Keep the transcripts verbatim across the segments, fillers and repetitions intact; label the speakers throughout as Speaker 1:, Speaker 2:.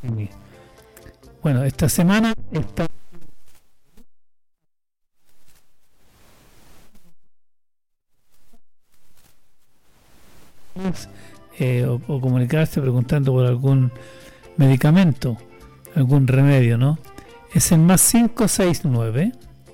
Speaker 1: Bueno, esta semana está eh, o, o comunicarse preguntando por algún medicamento, algún remedio, ¿no? Es el más cinco seis nueve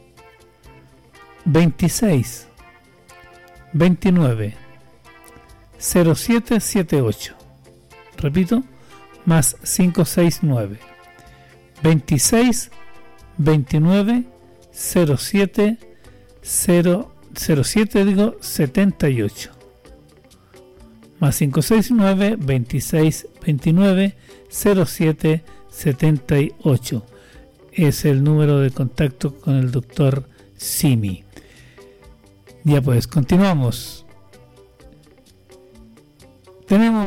Speaker 1: veintiséis veintinueve cero siete siete ocho. Repito, más cinco seis nueve veintiséis veintinueve cero siete cero siete, digo, setenta y ocho. Más cinco seis nueve veintiséis veintinueve cero siete setenta y ocho. Es el número de contacto con el doctor Simi. Ya pues, continuamos. Tenemos...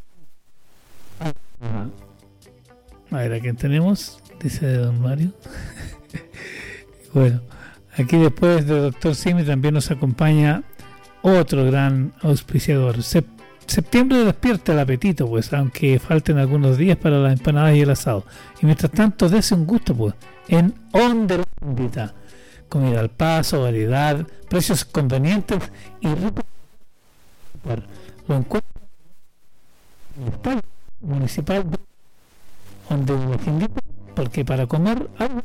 Speaker 1: A ver, ¿a quién tenemos? Dice don Mario. Bueno, aquí después del doctor Simi también nos acompaña otro gran auspiciador. Sep- septiembre despierta el apetito, pues, aunque falten algunos días para las empanadas y el asado. Y mientras tanto, dése un gusto, pues, en Onder Bendita. Comida al paso, variedad, precios convenientes y rico. Lo encuentro en el estadio municipal donde los invito, porque para comer algo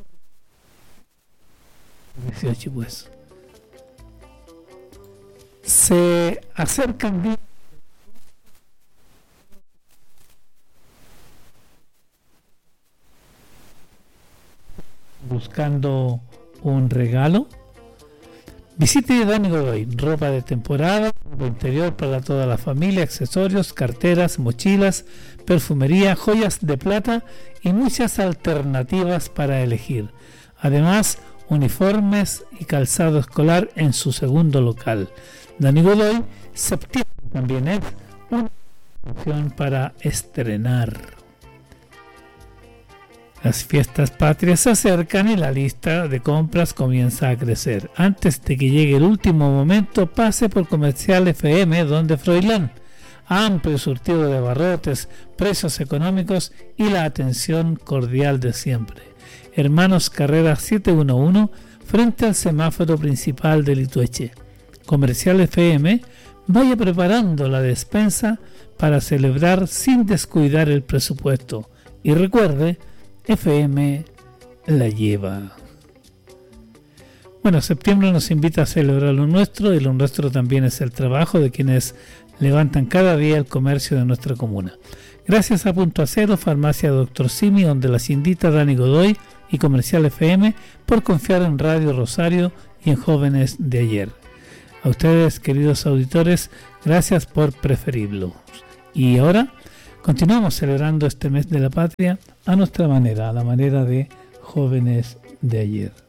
Speaker 1: dieciocho, pues se acercan bien buscando un regalo. Visite Dani Godoy, ropa de temporada, ropa interior para toda la familia, accesorios, carteras, mochilas, perfumería, joyas de plata y muchas alternativas para elegir. Además, uniformes y calzado escolar en su segundo local. Dani Godoy, septiembre también es una opción para estrenar. Las fiestas patrias se acercan y la lista de compras comienza a crecer. Antes de que llegue el último momento, pase por Comercial F M, donde Froilán. Amplio surtido de abarrotes, precios económicos y la atención cordial de siempre. Hermanos Carrera setecientos once, frente al semáforo principal de Litueche. Comercial F M, vaya preparando la despensa para celebrar sin descuidar el presupuesto. Y recuerde, F M la lleva. Bueno, septiembre nos invita a celebrar lo nuestro, y lo nuestro también es el trabajo de quienes levantan cada día el comercio de nuestra comuna. Gracias a Punto Acero, Farmacia Doctor Simi, donde la Cindita Dani Godoy y Comercial F M, por confiar en Radio Rosario y en Jóvenes de Ayer. A ustedes, queridos auditores, gracias por preferirlo. Y ahora continuamos celebrando este mes de la patria a nuestra manera, a la manera de Jóvenes de Ayer.